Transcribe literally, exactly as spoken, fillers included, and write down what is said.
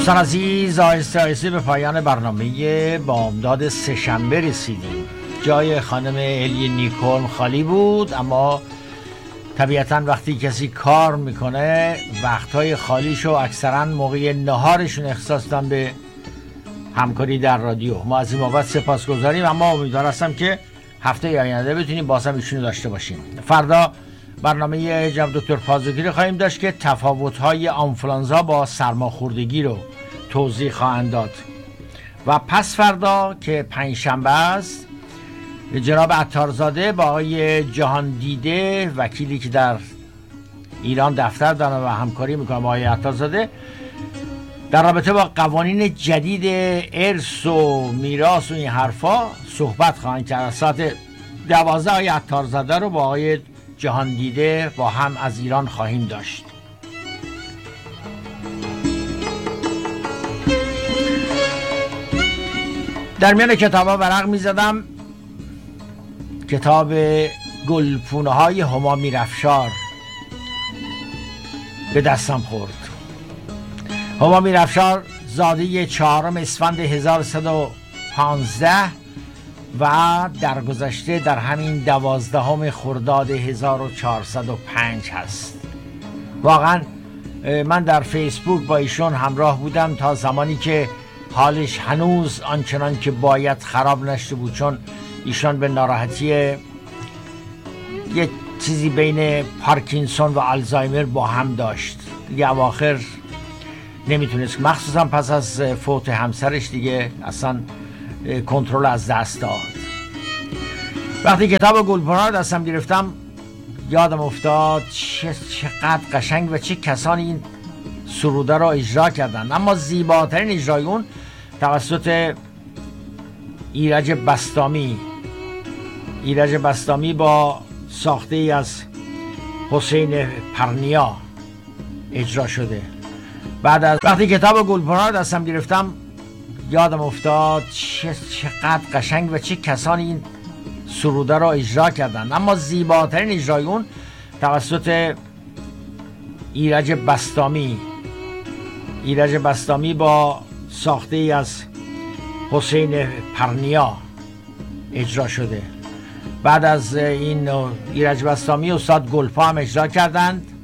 دوستان عزیز، آهسته آهسته به پایان برنامه بامداد سه‌شنبه رسیدیم. جای خانم الی نیکولم خالی بود، اما طبیعتاً وقتی کسی کار میکنه وقتهای خالیشو اکثراً موقع نهارشون اختصاص دادن به همکاری در رادیو. ما از این بابت سپاسگزاریم، اما امیدوار هستم که هفته آینده بتونیم باز هم ایشونو داشته باشیم. فردا برنامه جناب دکتر پازوکی رو خواهیم داشت که تفاوت‌های آنفولانزا با سرماخوردگی رو توضیح خواهند داد. و پس فردا که پنجشنبه است، جناب عطارزاده با آقای جهان دیده، وکیلی که در ایران دفتر دارن و همکاری میکنن با آقای عطارزاده در رابطه با قوانین جدید ارث و میراث و این حرفا صحبت خواهند کرد. ساعت دوازده آقای عطارزاده رو با آقای جهان دیده با هم از ایران خواهیم داشت. در میان کتاب ها ورق می زدم، کتاب گلپونه های هما میرافشار به دستم خورد. هما میرافشار زاده چهارم اسفند هزار و صد و پانزده و در گذشته در همین دوازدهم خرداد هزار و چهارصد و پنج هست. واقعا من در فیسبوک با ایشون همراه بودم تا زمانی که حالش هنوز آنچنان که باید خراب نشده بود، چون ایشان به ناراحتی یه چیزی بین پارکینسون و آلزایمر با هم داشت. دیگه اواخر نمیتونست، مخصوصا پس از فوت همسرش دیگه اصلا کنترل از دست داد. وقتی کتاب گلپونه رو دستم گرفتم یادم افتاد چه چقدر قشنگ و چه کسانی این سروده را اجرا کردن، اما زیباترین اجرای اون توسط ایرج بسطامی ایرج بسطامی با ساخته ای از حسین پرنیا اجرا شده. بعد از وقتی کتاب گلپونه رو دستم گرفتم یادم افتاد چه چقدر قشنگ و چه کسانی این سروده را اجرا کردن، اما زیباترین اجرای اون توسط ایرج بسطامی ایرج بسطامی با ساخته ای از حسین پرنیا اجرا شده. بعد از این ایرج بسطامی استاد گلپا هم اجرا کردند